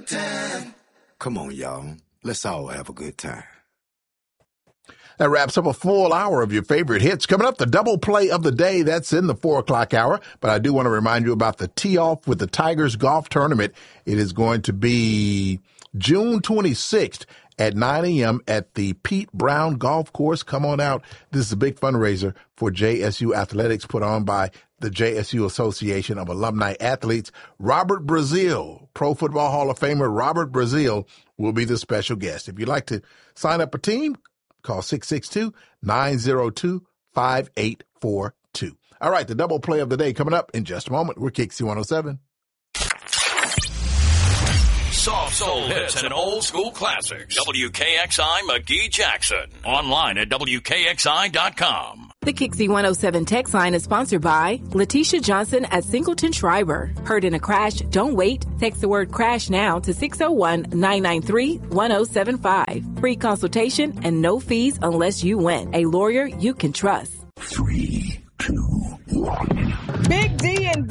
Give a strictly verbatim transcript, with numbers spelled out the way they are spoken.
time. Come on, y'all. Let's all have a good time. That wraps up a full hour of your favorite hits. Coming up, the double play of the day. That's in the four o'clock hour. But I do want to remind you about the tee-off with the Tigers Golf Tournament. It is going to be June twenty-sixth at nine a.m. at the Pete Brown Golf Course. Come on out. This is a big fundraiser for J S U Athletics put on by the J S U Association of Alumni Athletes. Robert Brazile, Pro Football Hall of Famer Robert Brazile, will be the special guest. If you'd like to sign up a team, call six six two, nine zero two, five eight four two. All right, the double play of the day coming up in just a moment. We're K X C one oh seven. Soft soul hits and old school classics. W K X I McGee Jackson. Online at W K X I dot com. The K X C one oh seven text line is sponsored by Letitia Johnson at Singleton Schreiber. Heard in a crash? Don't wait. Text the word crash now to six oh one, nine nine three, one oh seven five. Free consultation and no fees unless you win. A lawyer you can trust. Three, two, one. Big D